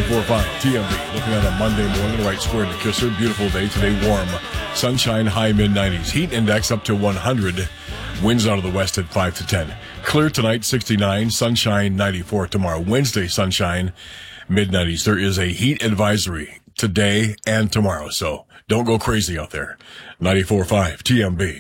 94.5 TMB. Looking at a Monday morning, right square in the Kisser. Beautiful day today, warm. Sunshine, high mid-90s. Heat index up to 100. Winds out of the west at 5 to 10. Clear tonight, 69. Sunshine, 94 tomorrow. Wednesday, sunshine, mid-90s. There is a heat advisory today and tomorrow, so don't go crazy out there. 94.5 TMB.